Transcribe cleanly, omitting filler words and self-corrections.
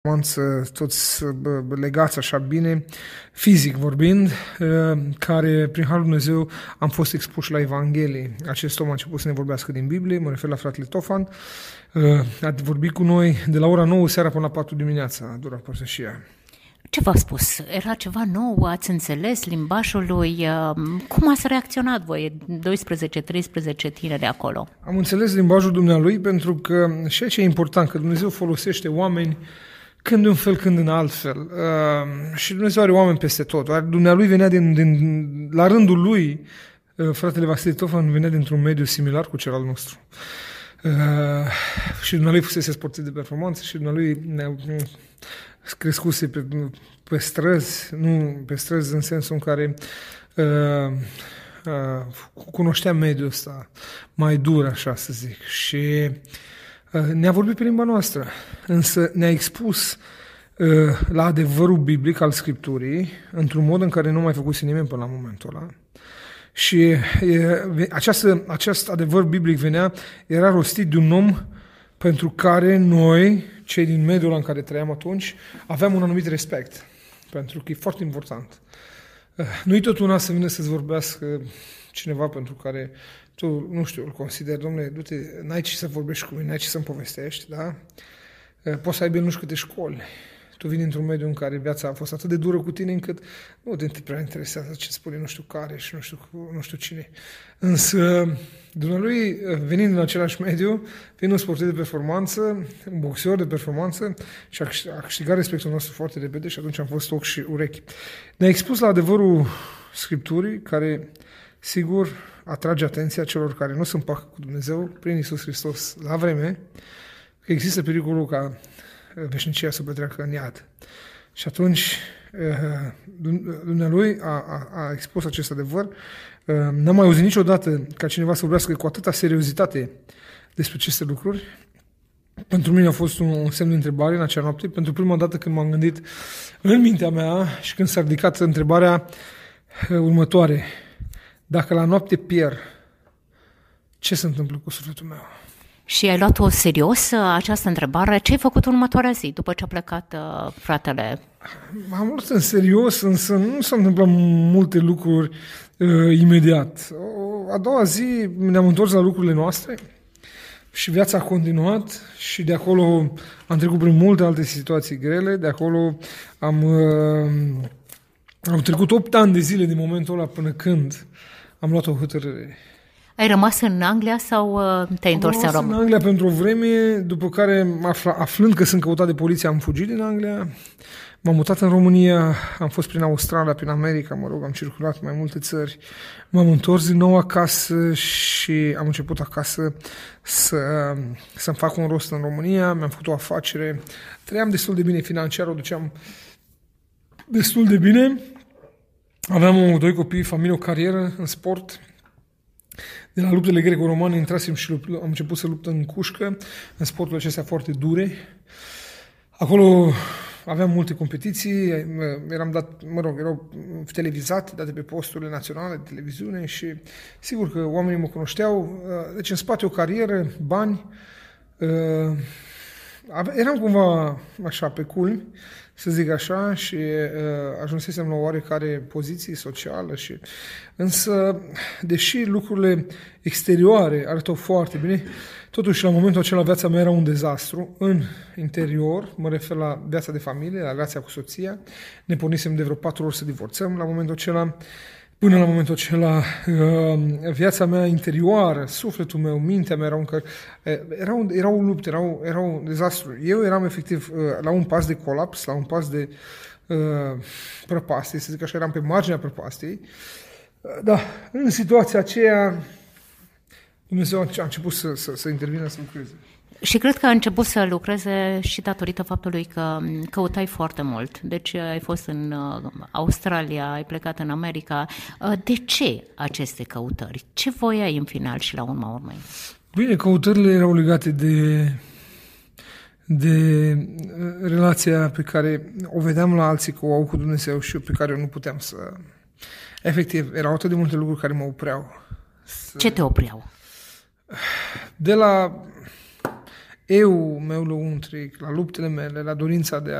toți legați așa bine, fizic vorbind, care prin Harul Dumnezeu am fost expuși la Evanghelie. Acest om a început să ne vorbească din Biblie, mă refer la fratele Tofan, a vorbit cu noi de la ora 9 seara până la 4 dimineața, a durat părtășia. Ce v-a spus? Era ceva nou? Ați înțeles limbajul lui? Cum ați reacționat voi, 12-13 tineri acolo? Am înțeles limbajul dumnealui pentru că și aici e important, că Dumnezeu folosește oameni când în fel, când în altfel. Și Dumnezeu are oameni peste tot. Dumnealui venea la rândul lui, fratele Vasile Tofan venea dintr-un mediu similar cu cel al nostru. Și dumnealui fusese sportiv de performanță și dumnealui crescuse pe străzi, nu pe străzi în sensul în care cunoștea mediul ăsta mai dur, așa să zic. Și ne-a vorbit pe limba noastră, însă ne-a expus la adevărul biblic al Scripturii într-un mod în care nu mai făcuse nimeni până la momentul ăla. Și acest adevăr biblic era rostit de un om pentru care noi, cei din mediul în care trăiam atunci, aveam un anumit respect. Pentru că e foarte important. Nu-i tot una să vină să-ți vorbească cineva pentru care tu, nu știu, îl consideri, dom'le, du-te, n-ai ce să vorbești cu mine, n-ai ce să-mi povestești, da? Poți să ai nu știu câte școli. Tu vii într-un mediu în care viața a fost atât de dură cu tine încât nu te prea interesează ce spune nu știu care și nu știu cine. Însă, dumnealui, venind în același mediu, fiind un sportiv de performanță, un boxer de performanță, și a câștigat respectul nostru foarte repede și atunci am fost ochi și urechi. Ne-a expus la adevărul Scripturii, care, sigur, atrage atenția celor care nu sunt pacă cu Dumnezeu prin Iisus Hristos la vreme, că există pericolul ca veșnicia să petreacă în iad. Și atunci dumnealui a expus acest adevăr. N-am mai auzit niciodată ca cineva să vorbească cu atâta seriozitate despre aceste lucruri. Pentru mine a fost un semn de întrebare în acea noapte. Pentru prima dată când m-am gândit în mintea mea și când s-a ridicat întrebarea următoare: dacă la noapte pierd, ce se întâmplă cu sufletul meu? Și ai luat-o serios această întrebare? Ce ai făcut următoarea zi, după ce a plecat fratele? Am luat în serios, însă nu s-au întâmplat multe lucruri imediat. A doua zi ne-am întors la lucrurile noastre și viața a continuat și de acolo am trecut prin multe alte situații grele. De acolo au trecut 8 ani de zile din momentul ăla până când am luat o hotărâre. Ai rămas în Anglia sau te-ai întors în România? Am rămas în Anglia pentru o vreme, după care, aflând că sunt căutat de poliție, am fugit din Anglia, m-am mutat în România, am fost prin Australia, prin America, am circulat mai multe țări, m-am întors din nou acasă și am început acasă să-mi fac un rost în România, mi-am făcut o afacere, trăiam destul de bine financiar, o duceam destul de bine, aveam 2 copii, familie, o carieră în sport. De la luptele greco-romane intrasem și am început să lupt în cușcă, în sportul acestea foarte dure. Acolo aveam multe competiții, erau televizate, date pe posturile naționale de televiziune și sigur că oamenii mă cunoșteau. Deci în spate o carieră, bani. Eram cumva așa pe culmi, să zic așa, și ajunsesem la o oarecare poziție socială. Însă, deși lucrurile exterioare arătau foarte bine, totuși la momentul acela viața mea era un dezastru. În interior, mă refer la viața de familie, la relația cu soția, ne pornisem de vreo 4 ori să divorțăm la momentul acela. Până la momentul acela, viața mea interioară, sufletul meu, mintea mea era o luptă, era un dezastru. Eu eram efectiv la un pas de colaps, la un pas de prăpastie, să zic așa, eram pe marginea prăpastiei. Da, în situația aceea, Dumnezeu a început să intervină, să lucreze. Și cred că a început să lucreze și datorită faptului că căutai foarte mult. Deci ai fost în Australia, ai plecat în America. De ce aceste căutări? Ce voiai în final și la urma urmei? Bine, căutările erau legate de relația pe care o vedeam la alții că o au cu Dumnezeu și pe care eu nu puteam să... Efectiv, erau atât de multe lucruri care mă opreau. Ce te opreau? De la eu meu lăuntric, la luptele mele, la dorința de